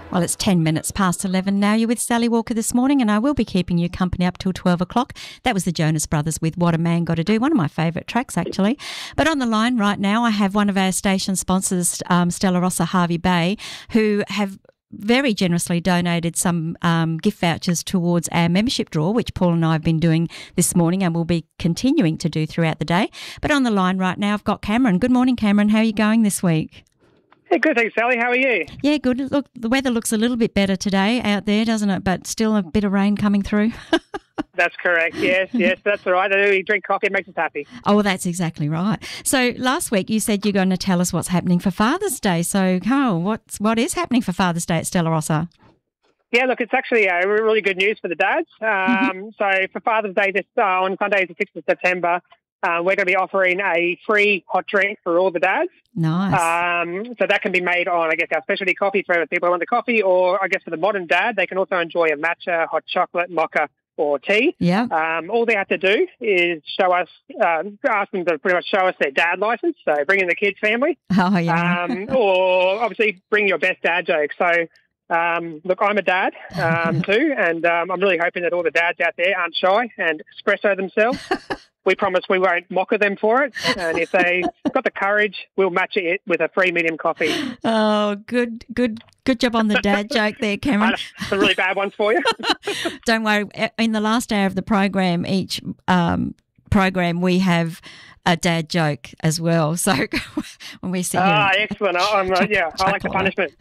Well, it's 10 minutes past 11 now. You're with Sally Walker this morning, and I will be keeping you company up till 12 o'clock. That was the Jonas Brothers with What a Man Got to Do, one of my favourite tracks, actually. But on the line right now, I have one of our station sponsors, Stella Rossa Hervey Bay, who have very generously donated some gift vouchers towards our membership draw, which Paul and I have been doing this morning and will be continuing to do throughout the day. But on the line right now, I've got Cameron. Good morning, Cameron. How are you going this week? Yeah, good, thanks, Sally. How are you? Yeah, good. Look, the weather looks a little bit better today out there, doesn't it? But still a bit of rain coming through. That's correct. Yes, that's all right. We drink coffee, it makes us happy. Oh, that's exactly right. So last week you said you're going to tell us what's happening for Father's Day. So, Carl, what is happening for Father's Day at Stella Rossa? Yeah, look, it's actually really good news for the dads. So for Father's Day, on Sunday, the 6th of September, we're going to be offering a free hot drink for all the dads. Nice. So that can be made on, I guess, our specialty coffee for people who want the coffee, or I guess for the modern dad, they can also enjoy a matcha, hot chocolate, mocha, or tea. Yeah. All they have to do is show us, ask them to pretty much show us their dad license. So bring in the kids' family. Oh, yeah. Or obviously bring your best dad joke. So, look, I'm a dad too, and I'm really hoping that all the dads out there aren't shy and espresso themselves. We promise we won't mock them for it. And if they've got the courage, we'll match it with a free medium coffee. Oh, good job on the dad joke there, Cameron. Some really bad ones for you. Don't worry. In the last hour of the program, each program, we have a dad joke as well. So when we sit here... excellent. I like the punishment.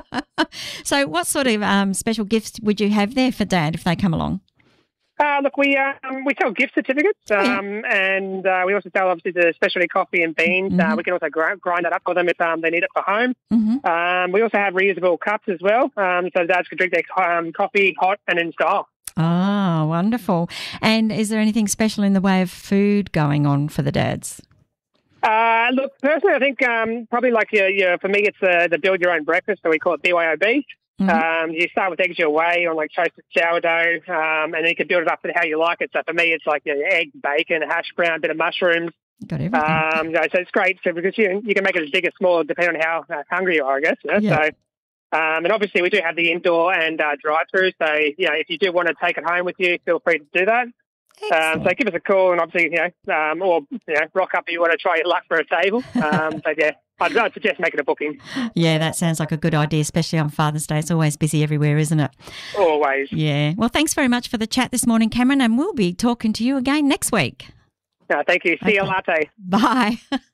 So what sort of special gifts would you have there for Dad if they come along? Look, we sell gift certificates, and we also sell, obviously, the specialty coffee and beans. Mm-hmm. We can also grind that up for them if they need it for home. Mm-hmm. We also have reusable cups as well, so dads can drink their coffee hot and in style. Oh, wonderful. And is there anything special in the way of food going on for the dads? Look, personally, I think probably like for me, it's the build your own breakfast, so we call it BYOB. Mm-hmm. You start with eggs your way on like toasted sourdough, and then you can build it up to how you like it. So for me, it's like egg, bacon, hash brown, bit of mushrooms. Got everything. So it's great because you can make it as big or small depending on how hungry you are, I guess. Yeah. So, and obviously we do have the indoor and drive-through. So if you do want to take it home with you, feel free to do that. So give us a call, and obviously or rock up if you want to try your luck for a table. But yeah. I'd suggest making a booking. Yeah, that sounds like a good idea, especially on Father's Day. It's always busy everywhere, isn't it? Always. Yeah. Well, thanks very much for the chat this morning, Cameron, and we'll be talking to you again next week. No, thank you. See you latte. Bye.